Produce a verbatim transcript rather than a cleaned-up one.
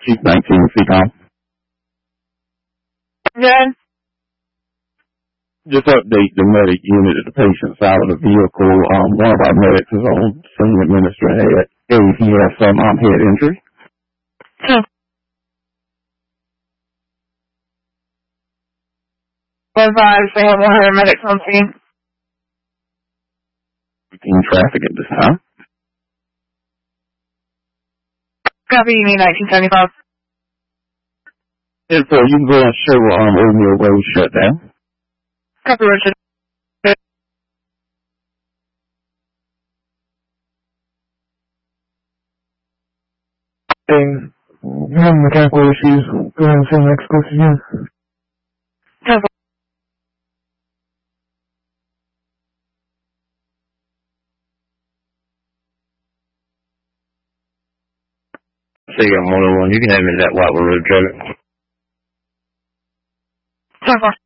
Chief nineteen, C-Com. Good. Just update the medic unit at the patient's side of the vehicle. Um, one of our medics is on scene administering head. He has some um, head injury. Hmm. Advise they have one hundred medics on scene. In traffic at this time. Copy, you mean nineteen seventy-five. And so you can go and show um, O'Neill Road shut down. Copy, Richard. Thing. Having mechanical issues. Go ahead and send next question again. Copy. So you got more than one. You can have me that Whitewood Road trailer. Copy.